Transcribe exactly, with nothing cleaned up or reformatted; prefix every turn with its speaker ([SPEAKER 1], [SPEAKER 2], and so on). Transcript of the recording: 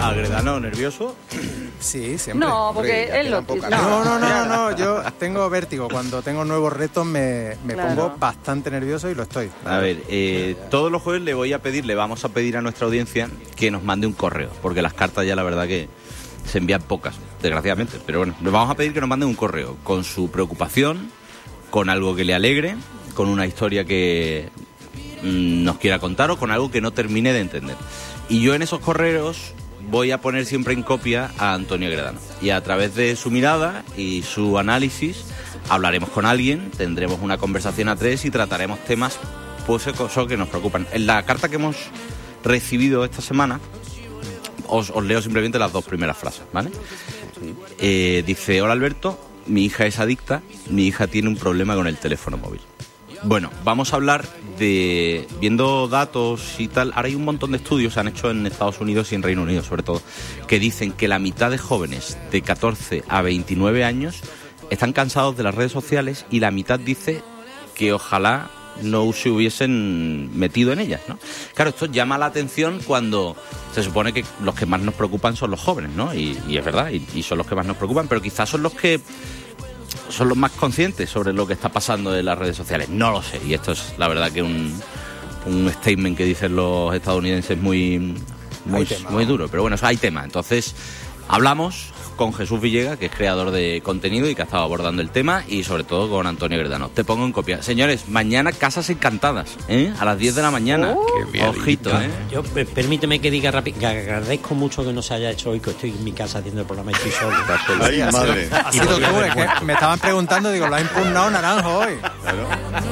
[SPEAKER 1] Agredano nervioso.
[SPEAKER 2] Sí, siempre.
[SPEAKER 3] No, porque
[SPEAKER 4] Hombre,
[SPEAKER 3] él lo...
[SPEAKER 4] poca-
[SPEAKER 2] No, no, no, no, yo tengo vértigo. Cuando tengo nuevos retos me, me
[SPEAKER 3] Claro.
[SPEAKER 2] pongo bastante nervioso y lo estoy.
[SPEAKER 1] A ver, eh, todos los jueves le voy a pedir, le vamos a pedir a nuestra audiencia que nos mande un correo, porque las cartas ya la verdad que se envían pocas, desgraciadamente. Pero bueno, le vamos a pedir que nos manden un correo con su preocupación, con algo que le alegre, con una historia que mmm, nos quiera contar o con algo que no termine de entender. Y yo en esos correos voy a poner siempre en copia a Antonio Agredano. Y a través de su mirada y su análisis hablaremos con alguien, tendremos una conversación a tres y trataremos temas pues eso que nos preocupan. En la carta que hemos recibido esta semana, os, os leo simplemente las dos primeras frases, ¿vale? Eh, dice: hola Alberto, mi hija es adicta, mi hija tiene un problema con el teléfono móvil. Bueno, vamos a hablar de, viendo datos y tal, ahora hay un montón de estudios, se han hecho en Estados Unidos y en Reino Unido sobre todo, que dicen que la mitad de jóvenes de catorce a veintinueve años están cansados de las redes sociales y la mitad dice que ojalá no se hubiesen metido en ellas, ¿no? Claro, esto llama la atención cuando se supone que los que más nos preocupan son los jóvenes, ¿no? Y, y es verdad, y, y son los que más nos preocupan, pero quizás son los que son los más conscientes sobre lo que está pasando en las redes sociales. No lo sé, y esto es la verdad que un, un statement que dicen los estadounidenses muy, muy, muy duro, pero bueno, hay tema. Entonces, hablamos con Jesús Villegas, que es creador de contenido y que ha estado abordando el tema, y sobre todo con Antonio Agredano. Te pongo en copia. Señores, mañana Casas Encantadas, ¿eh? A las diez de la mañana.
[SPEAKER 3] Oh.
[SPEAKER 4] Qué
[SPEAKER 1] Ojito, ¿eh?
[SPEAKER 5] Yo, eh, permíteme que diga rápido, que agradezco mucho que no se haya hecho hoy, que estoy en mi casa haciendo el programa y estoy solo.
[SPEAKER 4] Ay, madre.
[SPEAKER 2] Ha sido tú, es que me estaban preguntando, digo, lo ha impugnado Naranjo hoy.
[SPEAKER 4] Claro.